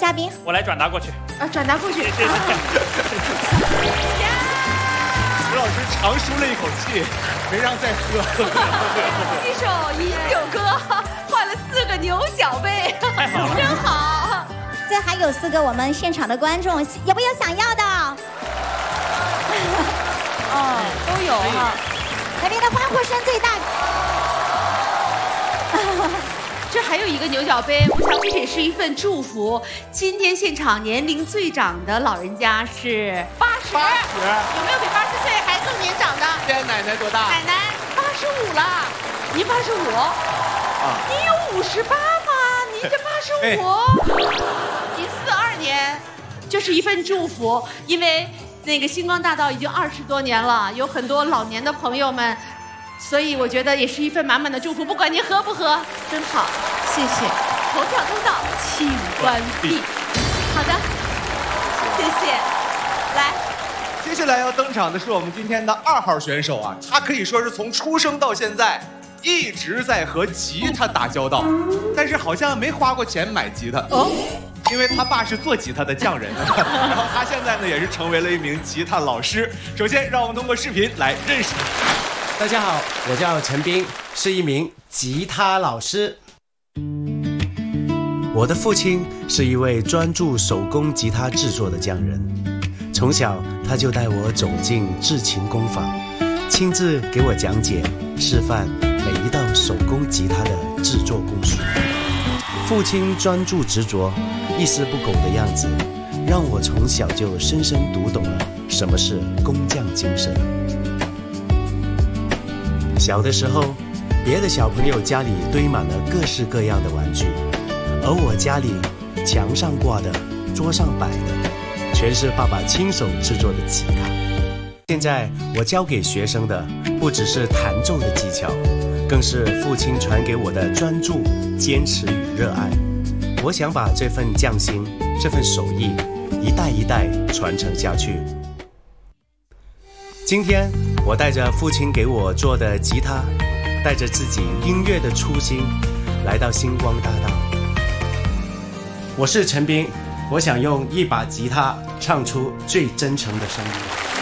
嘉宾？ 我来转达过去。 转达过去。 谢谢。 石老师长舒了一口气，没让再喝。 一首饮酒歌，换了4个牛角杯，真好。 这还有4个我们现场的观众，有没有想要的？ 都有哈。 那边的欢呼声最大。 这还有一个牛角杯，我想这也是一份祝福。今天现场年龄最长的老人家是80，有没有比80岁还更年长的？ 现在奶奶多大？ 奶奶85了，您85，您有58吗？您这85，您42年，这是一份祝福，因为那个星光大道已经20多年了，有很多老年的朋友们。所以我觉得也是一份满满的祝福，不管您喝不喝，真好，谢谢。投票通道请关闭。好的，谢谢。来， 接下来要登场的是我们今天的2号选手啊，他可以说是从出生到现在一直在和吉他打交道，但是好像没花过钱买吉他哦，因为他爸是做吉他的匠人，然后他现在呢也是成为了一名吉他老师。首先，让我们通过视频来认识他。 大家好，我叫陈斌，是一名吉他老师。我的父亲是一位专注手工吉他制作的匠人，从小他就带我走进制琴工坊，亲自给我讲解、示范每一道手工吉他的制作工序。父亲专注执着、一丝不苟的样子，让我从小就深深读懂了什么是工匠精神。小的时候，别的小朋友家里堆满了各式各样的玩具，而我家里墙上挂的、桌上摆的，全是爸爸亲手制作的吉他。现在我教给学生的不只是弹奏的技巧，更是父亲传给我的专注、坚持与热爱。我想把这份匠心、这份手艺一代一代传承下去。今天我带着父亲给我做的吉他，带着自己音乐的初心，来到星光大道。我是陈斌，我想用一把吉他唱出最真诚的声音。